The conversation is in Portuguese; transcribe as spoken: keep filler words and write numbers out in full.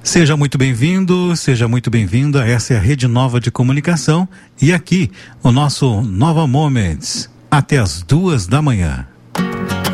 Seja muito bem-vindo, seja muito bem-vinda. Essa é a Rede Nova de Comunicação e aqui o nosso Nova Moments, até as duas da manhã.